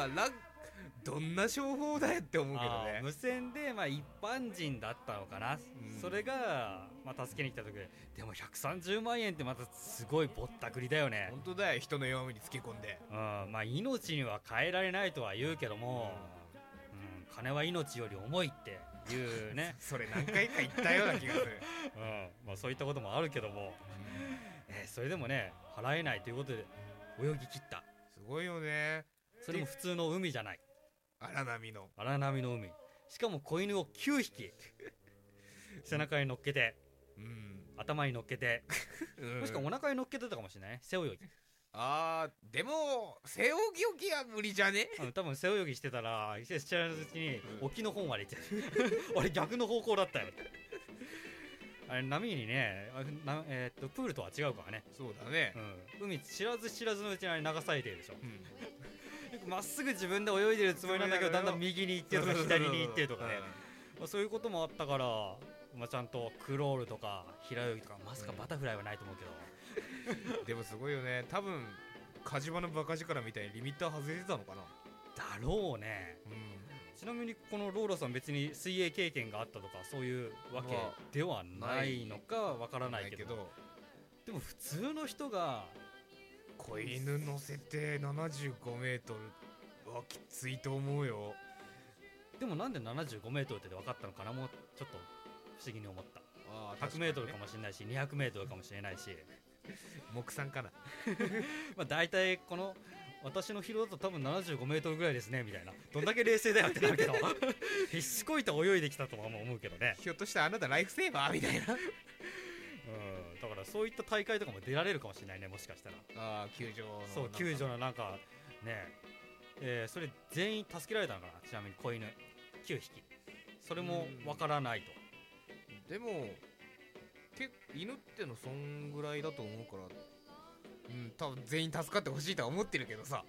どんな商法だよって思うけどね。 無線で一般人だったのかな、それが助けに来た時でも130万円ってまたすごいぼったくりだよね。 本当だよ、人の弱みにつけ込んで。 命には変えられないとは言うけども、金は命より重いっていうねそれ何回か言ったような気がするそういったこともあるけども、それでもね払えないということで泳ぎ切った。 すごいよね。 それも普通の海じゃない、 荒波の海。しかも子犬を9匹背中に乗っけて、頭に乗っけてもしくはお腹に乗っけてたかもしれない、背泳ぎ。 でも背泳ぎは無理じゃね。 多分背泳ぎしてたら知らないうちに沖の方まで行ってあれ逆の方向だったよあれ波にねプールとは違うからね。 そうだね、 海知らずのうちにあれ流されてるでしょ、まっすぐ自分で泳いでるつもりなんだけどだんだん右に行ってるとか左に行ってるとかね、そういうこともあったから、ちゃんとクロールとか平泳ぎとかまさかバタフライはないと思うけど、 でもすごいよね。多分火事場のバカ力みたいにリミッター外れてたのかな。 だろうね、ちなみにこのローラさん別に水泳経験があったとかそういうわけではないのかわからないけど、でも普通の人が子犬乗せて75メートルはきついと思うよ。 でもなんで75メートルって分かったのかな、もうちょっと不思議に思った。100メートルかもしれないし200メートルかもしれないし目算かなだいたいこの私の広だと多分75メートルぐらいですねみたいな、どんだけ冷静だよってなるけど必死こいて泳いできたとは思うけどね。 ひょっとしてあなたライフセーバーみたいなだからそういった大会とかも出られるかもしれないね、もしかしたら。 救助のそう救助のなんかね、それ全員助けられたのかな。ちなみに子犬9匹それもわからないと。 でも犬ってのそんぐらいだと思うから、多分全員助かってほしいとは思ってるけどさ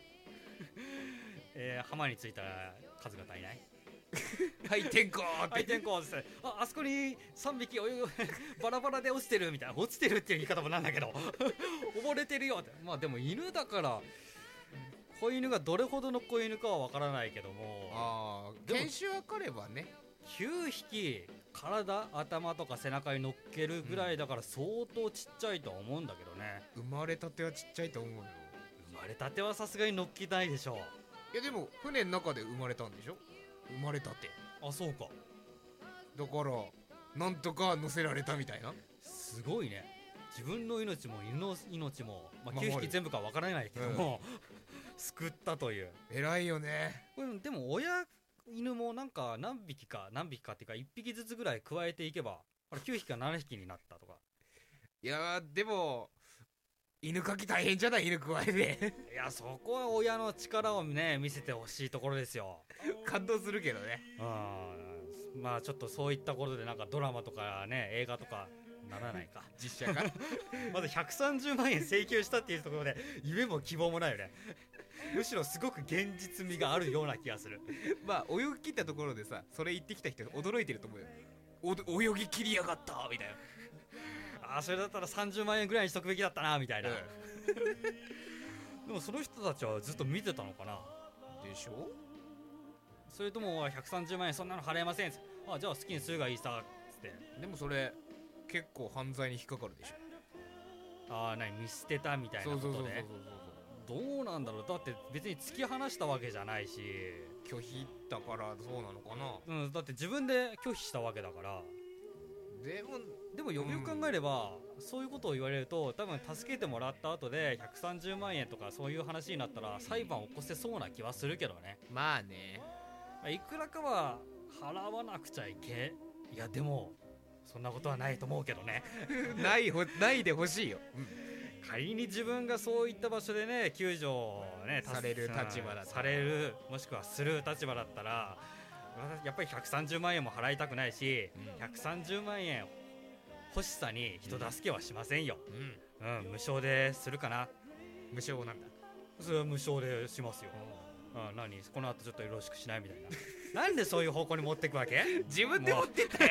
浜に着いたら数が足りないはい転校って転校ってあそこに3匹バラバラで落ちてるみたいな、落ちてるっていう言い方もなんだけど溺れてるよって。でも犬だから子犬がどれほどの子犬かはわからないけども、 犬種分かればね、 9匹体頭とか背中に乗っけるぐらいだから相当ちっちゃいとは思うんだけどね。 生まれたてはちっちゃいと思うよ。 生まれたてはさすがに乗っけないでしょ。 いやでも船の中で生まれたんでしょ、生まれたて。 そうか。 だからなんとか乗せられたみたいな。 すごいね。自分の命も犬の命も、9匹全部かは分からないけども、救ったという。偉いよね。 でも親犬もなんか何匹かっていうか1匹ずつぐらい加えていけば9匹か7匹になったとか。 いやでも犬かき大変じゃない、犬加えていやそこは親の力をね見せてほしいところですよ。 感動するけどね。 ちょっとそういったことでなんかドラマとかね映画とかならないか実写化まず130万円請求したっていうところで夢も希望もないよね。むしろすごく現実味があるような気がする泳ぎ切ったところでさ、それ言ってきた人驚いてると思うよ。泳ぎ切りやがったみたいな。それだったら30万円ぐらいにしとくべきだったなみたいな、でもその人たちはずっと見てたのかな。 でしょ。 それとも130万円そんなの払えません、じゃあ好きにするがいいさつって。 でもそれ結構犯罪に引っかかるでしょ。 見捨てたみたいなことで。どうなんだろう。だって別に突き放したわけじゃないし、 拒否だからそうなのかな。 だって自分で拒否したわけだから。でもよくよく考えれば、そういうことを言われると多分助けてもらった後で130万円とかそういう話になったら裁判を起こせそうな気はするけどね。いくらかは払わなくちゃいけ。いやでもそんなことはないと思うけどねないでほしいよ、 仮に自分がそういった場所でね救助をねされる立場だったら、 されるもしくはする立場だったらやっぱり130万円も払いたくないし、130万円欲しさに人助けはしませんよ。無償でするかな。 無償なんだ。 それは無償でしますよ。何この後ちょっとよろしくしないみたいななんでそういう方向に持ってくわけ自分で持ってったよ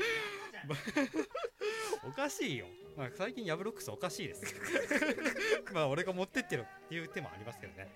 おかしいよ。最近ヤブロックスおかしいです俺が持ってってるっていう手もありますけどね。